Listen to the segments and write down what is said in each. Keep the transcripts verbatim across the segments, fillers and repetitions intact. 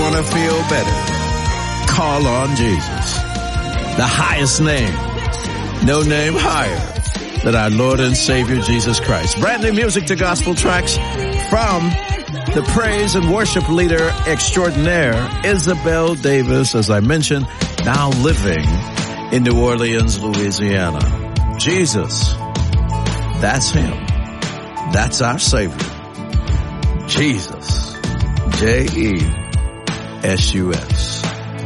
want to feel better, call on Jesus. The highest name. No name higher than our Lord and Savior Jesus Christ. Brand new music to gospel tracks from the praise and worship leader extraordinaire, Isabel Davis, as I mentioned, now living in New Orleans, Louisiana. Jesus, that's him. That's our Savior. Jesus. J E S U S.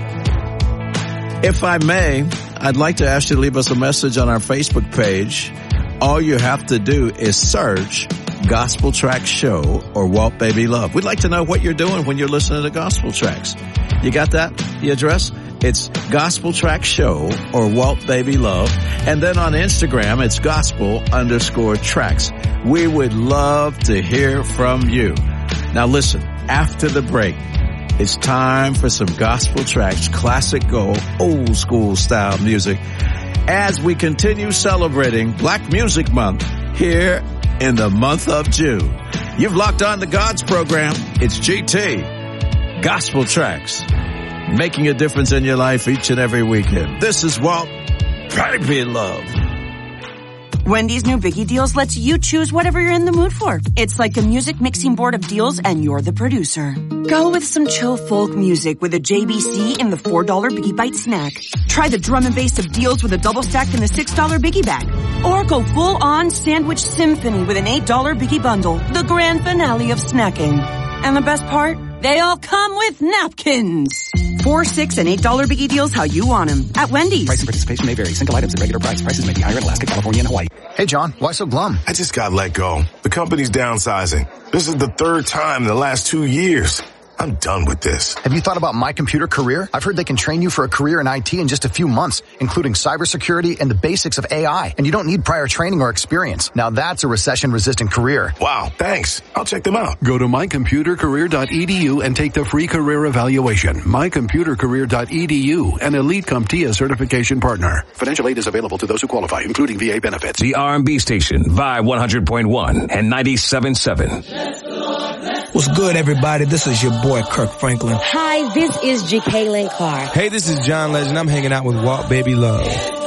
If I may, I'd like to ask you to leave us a message on our Facebook page. All you have to do is search Gospel Track Show or Walt Baby Love. We'd like to know what you're doing when you're listening to Gospel Tracks. You got that? The address? It's Gospel Track Show or Walt Baby Love. And then on Instagram, it's gospel underscore tracks. We would love to hear from you. Now listen, after the break, it's time for some gospel tracks, classic gold, old school style music, as we continue celebrating Black Music Month here in the month of June. You've locked on to God's program. It's G T, Gospel Tracks, making a difference in your life each and every weekend. This is Walt Baby Love. Wendy's new Biggie Deals lets you choose whatever you're in the mood for. It's like a music mixing board of deals and you're the producer. Go with some chill folk music with a J B C in the four dollar Biggie Bite snack. Try the drum and bass of deals with a double stack in the six dollar Biggie Bag. Or go full on sandwich symphony with an eight dollar Biggie Bundle, the grand finale of snacking. And the best part? They all come with napkins. Four, six, and eight dollar Biggie Deals how you want them at Wendy's. Price and participation may vary. Single items at regular price. Prices may be higher in Alaska, California, and Hawaii. Hey, John, why so glum? I just got let go. The company's downsizing. This is the third time in the last two years. I'm done with this. Have you thought about My Computer Career? I've heard they can train you for a career in I T in just a few months, including cybersecurity and the basics of A I. And you don't need prior training or experience. Now that's a recession-resistant career. Wow, thanks. I'll check them out. Go to my computer career dot e d u and take the free career evaluation. my computer career dot e d u, an Elite CompTIA certification partner. Financial aid is available to those who qualify, including V A benefits. The R and B station, Vibe one hundred point one and ninety-seven point seven. What's good, everybody? This is your boy, Kirk Franklin. Hi, this is J K Lynn Carr. Hey, this is John Legend. I'm hanging out with Walt Baby Love.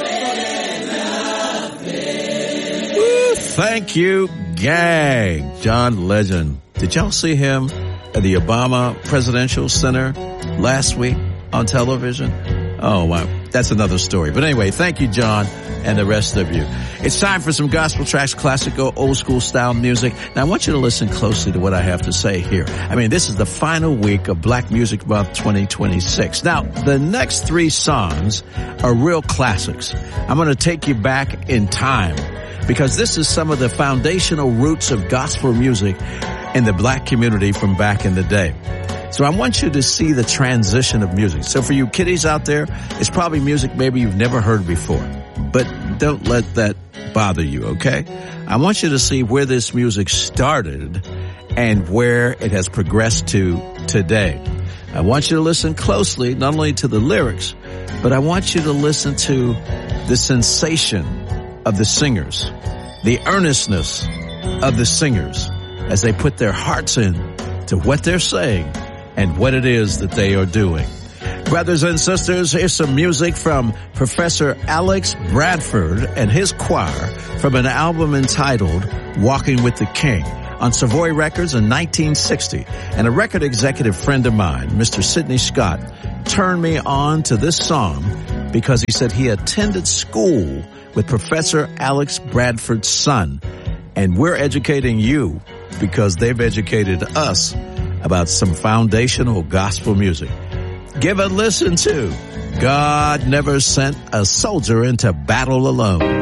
Woo, thank you, gang. John Legend. Did y'all see him at the Obama Presidential Center last week on television? Oh, wow. That's another story. But anyway, thank you, John, and the rest of you. It's time for some gospel tracks, classical, old school style music. Now, I want you to listen closely to what I have to say here. I mean, this is the final week of Black Music Month twenty twenty-six. Now, the next three songs are real classics. I'm going to take you back in time because this is some of the foundational roots of gospel music in the Black community from back in the day. So I want you to see the transition of music. So for you kiddies out there, it's probably music maybe you've never heard before. But don't let that bother you, okay? I want you to see where this music started and where it has progressed to today. I want you to listen closely, not only to the lyrics, but I want you to listen to the sensation of the singers, the earnestness of the singers as they put their hearts in to what they're saying and what it is that they are doing. Brothers and sisters, here's some music from Professor Alex Bradford and his choir from an album entitled Walking with the King on Savoy Records in nineteen sixty. And a record executive friend of mine, Mister Sidney Scott, turned me on to this song because he said he attended school with Professor Alex Bradford's son. And we're educating you because they've educated us about some foundational gospel music. Give a listen to God Never Sent a Soldier into Battle Alone.